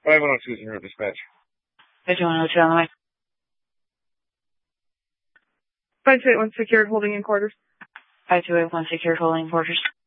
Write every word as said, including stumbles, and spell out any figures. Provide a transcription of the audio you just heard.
five one oh two is in your dispatch. five two one oh two on the way. five two eight one secured, holding in quarters. five two eight one secured, holding in quarters.